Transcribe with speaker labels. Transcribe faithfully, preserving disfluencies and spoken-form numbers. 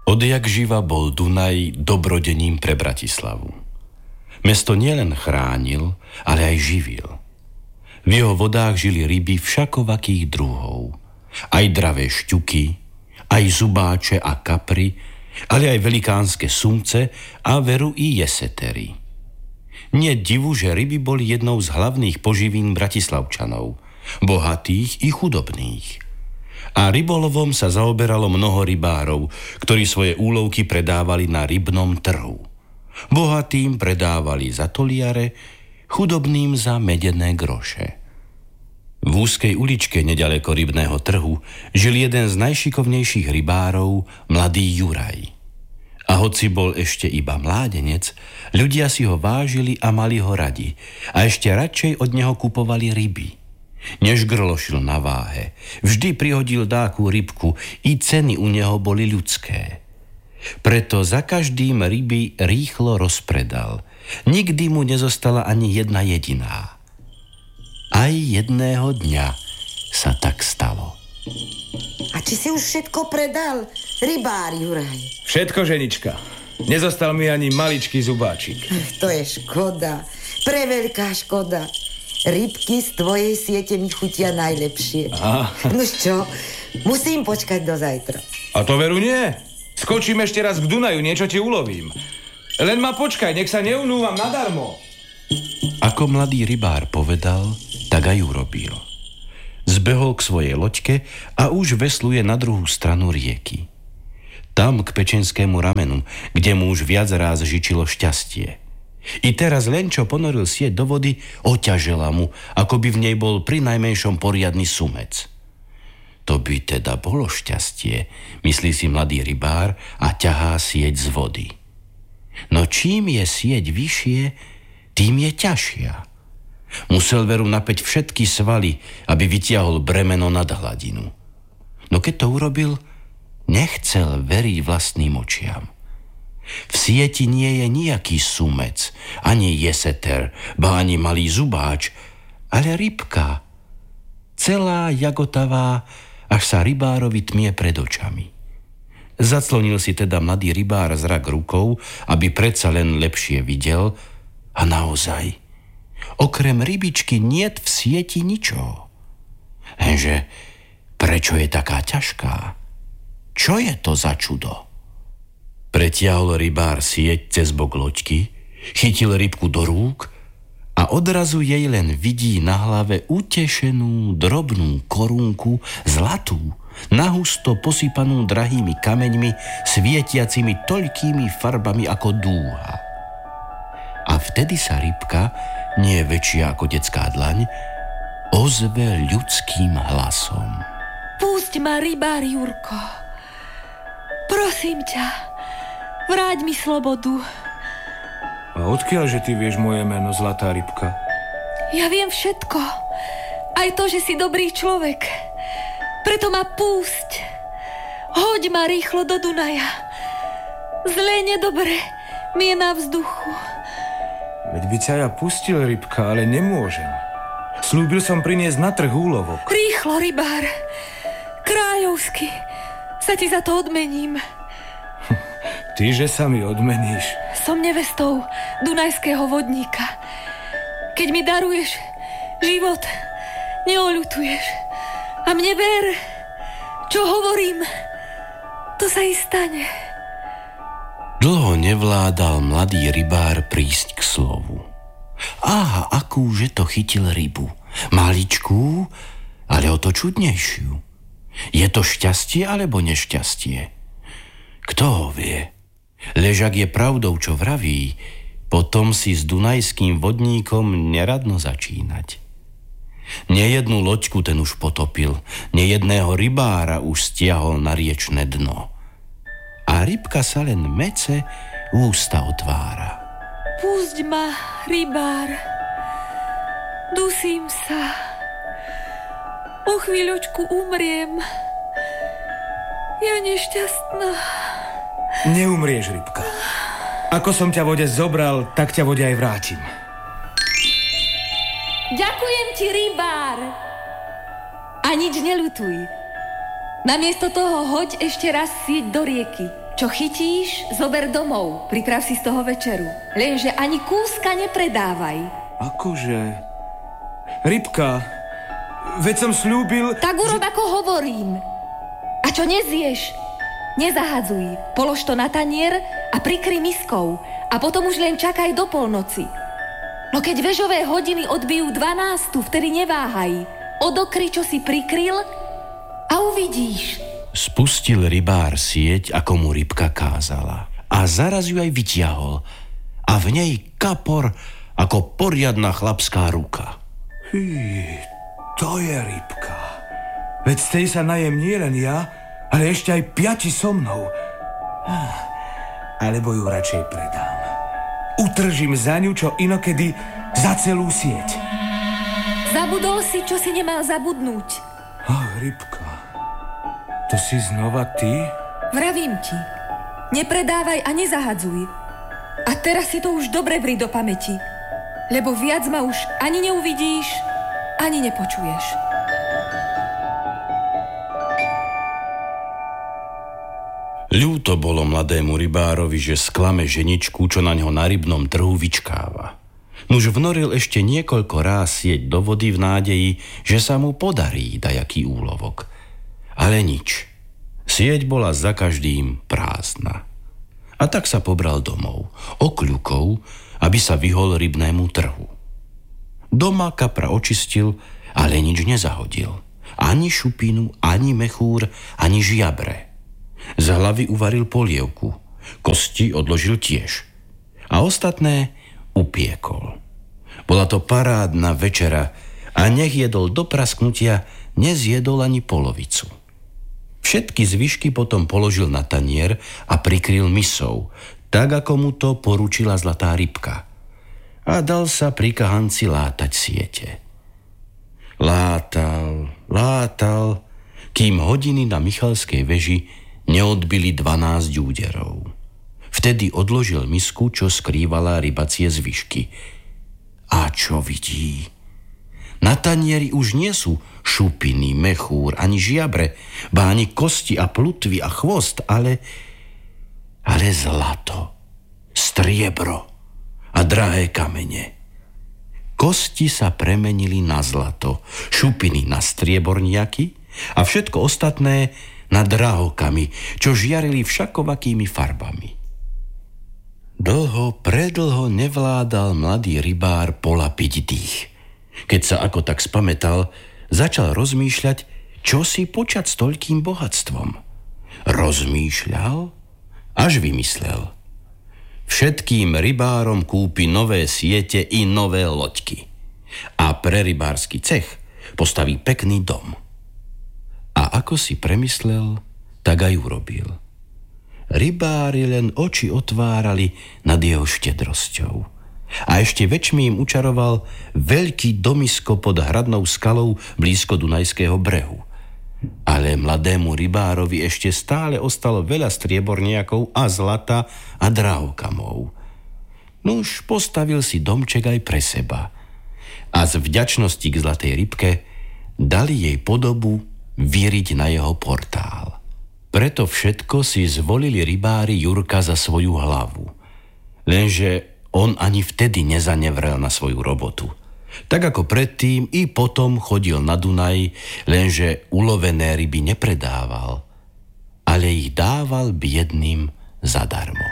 Speaker 1: Odjak živa bol Dunaj dobrodením pre Bratislavu. Mesto nielen chránil, ale aj živil. V jeho vodách žili ryby všakovakých druhov. Aj dravé šťuky, aj zubáče a kapry, ale aj velikánske sumce a veru i jesetery. Nie divu, že ryby boli jednou z hlavných poživín bratislavčanov, bohatých i chudobných. A rybolovom sa zaoberalo mnoho rybárov, ktorí svoje úlovky predávali na rybnom trhu. Bohatým predávali za toliare, chudobným za medené groše. V úzkej uličke nedaleko rybného trhu žil jeden z najšikovnejších rybárov, mladý Juraj. A hoci bol ešte iba mládenec, ľudia si ho vážili a mali ho radi a ešte radšej od neho kupovali ryby. Než grlošil na váhe, vždy prihodil dáku rybku, i ceny u neho boli ľudské. Preto za každým ryby rýchlo rozpredal. Nikdy mu nezostala ani jedna jediná. Aj jedného dňa sa tak stalo.
Speaker 2: A či si už všetko predal, rybár Juraj?
Speaker 3: Všetko, ženička. Nezostal mi ani maličký zubáčik.
Speaker 2: To je škoda, preveľká škoda. Rybky z tvojej siete mi chutia najlepšie. Aha. Nož čo, musím počkať do zajtra.
Speaker 3: A to veru nie. Skočím ešte raz k Dunaju, niečo ti ulovím. Len ma počkaj, nech sa neunúvam nadarmo.
Speaker 1: Ako mladý rybár povedal, tak aj urobil. Zbehol k svojej loďke a už vesluje na druhú stranu rieky. Tam k pečenskému ramenu, kde mu už viac ráz žičilo šťastie. I teraz len čo ponoril sieť do vody, oťažela mu, ako by v nej bol pri najmenšom poriadny sumec. To by teda bolo šťastie, myslí si mladý rybár a ťahá sieť z vody. No čím je sieť vyššie, tým je ťažšia. Musel veru napäť všetky svaly, aby vytiahol bremeno nad hladinu. No keď to urobil, nechcel veriť vlastným očiam. V sieti nie je nejaký sumec, ani jeseter, ba ani malý zubáč, ale rybka, celá jagotavá, až sa rybárovi tmie pred očami. Zaclonil si teda mladý rybár zrak rukou, aby predsa len lepšie videl, a naozaj, okrem rybičky niet v sieti ničo. Lenže prečo je taká ťažká? Čo je to za čudo? Pretiahol rybár sieť cez bok loďky, chytil rybku do rúk a odrazu jej len vidí na hlave utešenú drobnú korunku zlatú, nahusto posypanú drahými kameňmi, svietiacimi toľkými farbami ako dúha. A vtedy sa rybka, nie väčšia ako detská dlaň, ozve ľudským hlasom.
Speaker 4: Pusť ma, rybár Jurko. Prosím ťa, vráť mi slobodu.
Speaker 3: A odkiaľ, že ty vieš moje meno, zlatá rybka?
Speaker 4: Ja viem všetko. Aj to, že si dobrý človek. Preto ma púšť. Hoď ma rýchlo do Dunaja. Zlé nedobre mi je na vzduchu.
Speaker 3: Veď by ťa ja pustil, rybka, ale nemôžem. Slúbil som priniesť na trh úlovok.
Speaker 4: Rýchlo, rybár. Kráľovsky sa ti za to odmením.
Speaker 3: Ty, že sa mi odmeníš?
Speaker 4: Som nevestou dunajského vodníka. Keď mi daruješ život, neoľutuješ. A mne ver, čo hovorím, to sa i stane.
Speaker 1: Dlho nevládal mladý rybár prísť k slovu. Aha, akúže to chytil rybu. Maličkú, ale o to čudnejšiu. Je to šťastie alebo nešťastie? Kto ho vie? Lež ak je pravdou, čo vraví, potom si s dunajským vodníkom neradno začínať. Nejednú loďku ten už potopil, nejedného rybára už stiahol na riečne dno. A rybka sa len mece ústa otvára.
Speaker 4: Pusť ma, rybár. Dusím sa. O chvíľočku umriem. Ja nešťastná.
Speaker 3: Neumrieš, rybka. Ako som ťa vode zobral, tak ťa vode aj vrátim.
Speaker 4: Ďakujem ti, rybár. A nič neľutuj. Namiesto toho hoď ešte raz sieť do rieky. Čo chytíš, zober domov, priprav si z toho večeru. Lenže ani kúska nepredávaj.
Speaker 3: Akože? Rybka, veď som slúbil...
Speaker 4: Tak urob, že... ako hovorím. A čo nezješ? Nezahadzuj. Polož to na tanier a prikry miskou. A potom už len čakaj do polnoci. No keď vežové hodiny odbijú dvanástu, vtedy neváhaj. Odokry, čo si prikryl a uvidíš.
Speaker 1: Spustil rybár sieť, ako mu rybka kázala. A zaraz ju aj vytiahol. A v nej kapor, ako poriadna chlapská ruka.
Speaker 3: Hý, to je rybka. Veď z tej sa najem nie len ja, ale ešte aj piati so mnou. Alebo ju radšej predám. Utržím za ňu, čo inokedy za celú sieť.
Speaker 4: Zabudol si, čo si nemal zabudnúť.
Speaker 3: Ach, rybka. To si znova ty?
Speaker 4: Vravím ti. Nepredávaj a nezahadzuj. A teraz si to už dobre vri do pamäti. Lebo viac ma už ani neuvidíš, ani nepočuješ.
Speaker 1: Ľúto bolo mladému rybárovi, že sklame ženičku, čo na ňo na rybnom trhu vyčkáva. Nuž vnoril ešte niekoľko ráz sieť do vody v nádeji, že sa mu podarí dajaký úlovok. Ale nič. Sieť bola za každým prázdna. A tak sa pobral domov, okľukov, aby sa vyhol rybnému trhu. Doma kapra očistil, ale nič nezahodil. Ani šupinu, ani mechúr, ani žiabre. Z hlavy uvaril polievku, kosti odložil tiež. A ostatné upiekol. Bola to parádna večera a nech jedol do prasknutia, nezjedol ani polovicu. Všetky zvyšky potom položil na tanier a prikryl misou, tak ako mu to poručila zlatá rybka. A dal sa pri kahanci látať siete. Látal, látal, kým hodiny na Michalskej veži neodbili dvanásť úderov. Vtedy odložil misku, čo skrývala rybacie zvyšky. A čo vidí? Na tanieri už nie sú šupiny, mechúr, ani žiabre, ba ani kosti a plutvy a chvost, ale, ale zlato, striebro a drahé kamene. Kosti sa premenili na zlato, šupiny na strieborniaky a všetko ostatné na drahokamy, čo žiarili všakovakými farbami. Dlho, predlho nevládal mladý rybár polapiť dých. Keď sa ako tak spamätal, začal rozmýšľať, čo si počať s toľkým bohatstvom. Rozmýšľal, až vymyslel. Všetkým rybárom kúpi nové siete i nové loďky. A pre rybársky cech postaví pekný dom. A ako si premyslel, tak aj urobil. Rybári len oči otvárali nad jeho štedrosťou. A ešte väčšmi im učaroval veľký domisko pod hradnou skalou blízko Dunajského brehu. Ale mladému rybárovi ešte stále ostalo veľa strieborniakov a zlata a drahokamov. Nuž postavil si domček aj pre seba. A z vďačnosti k zlatej rybke dali jej podobu vyriť na jeho portál. Preto všetko si zvolili rybári Jurka za svoju hlavu. Lenže on ani vtedy nezanevrel na svoju robotu. Tak ako predtým i potom chodil na Dunaj, lenže ulovené ryby nepredával, ale ich dával biedným zadarmo.